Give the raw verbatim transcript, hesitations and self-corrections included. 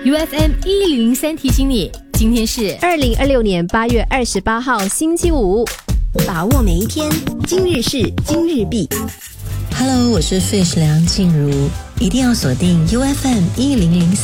U F M 一零零三提醒你，今天是二零二六年八月二十八号星期五， 把握每一天，今日事今日毕。 Hello， 我是 Fish 梁静茹，一定要锁定 U F M 一零零三。